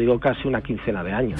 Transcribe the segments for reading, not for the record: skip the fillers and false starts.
digo, casi una quincena de años.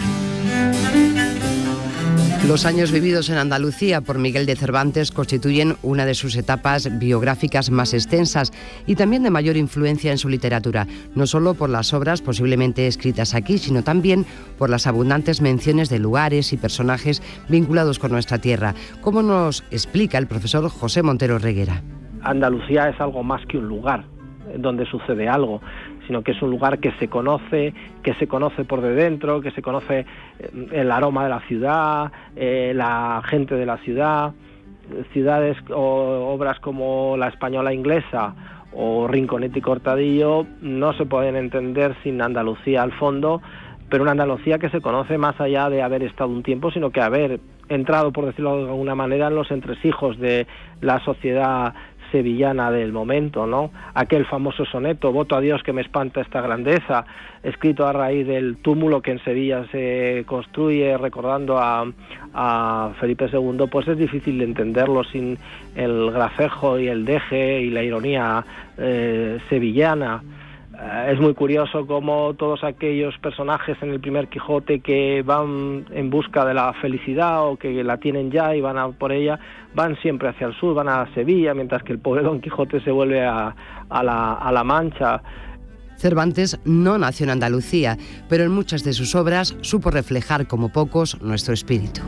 Los años vividos en Andalucía por Miguel de Cervantes constituyen una de sus etapas biográficas más extensas y también de mayor influencia en su literatura, no solo por las obras posiblemente escritas aquí, sino también por las abundantes menciones de lugares y personajes vinculados con nuestra tierra, como nos explica el profesor José Montero Reguera. Andalucía es algo más que un lugar donde sucede algo, sino que es un lugar que se conoce por de dentro, que se conoce el aroma de la ciudad, la gente de la ciudad. Ciudades o obras como La Española Inglesa o Rinconete y Cortadillo no se pueden entender sin Andalucía al fondo, pero una Andalucía que se conoce más allá de haber estado un tiempo, sino que haber entrado, por decirlo de alguna manera, en los entresijos de la sociedad sevillana del momento, ¿no? Aquel famoso soneto, voto a Dios que me espanta esta grandeza, escrito a raíz del túmulo que en Sevilla se construye recordando a Felipe II, pues es difícil de entenderlo sin el gracejo y el deje y la ironía sevillana. Es muy curioso cómo todos aquellos personajes en el primer Quijote que van en busca de la felicidad o que la tienen ya y van a por ella, van siempre hacia el sur, van a Sevilla, mientras que el pobre Don Quijote se vuelve a la Mancha. Cervantes no nació en Andalucía, pero en muchas de sus obras supo reflejar como pocos nuestro espíritu.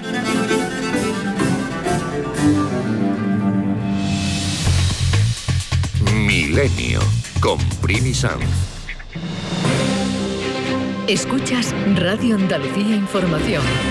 Milenio con Primi Sanz. Escuchas Radio Andalucía Información.